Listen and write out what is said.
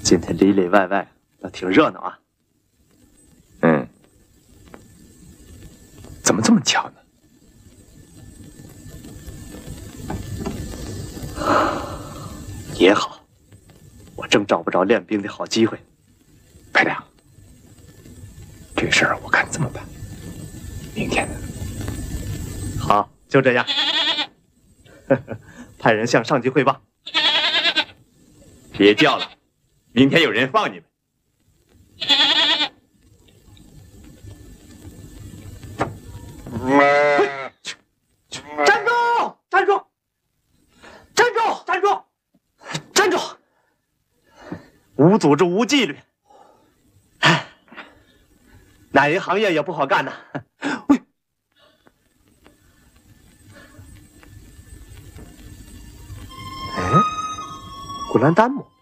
今天里里外外都挺热闹啊。 嗯，怎么这么巧呢？ 也好，我正找不着练兵的好机会。 排长，这事儿我看这么办，明天呢？ 好，就这样。派人向上级汇报。 别叫了，明天有人放你们。 站住！站住！站住！站住！站住！无组织无纪律，唉，哪一行业也不好干呐。喂，哎，古兰丹姆。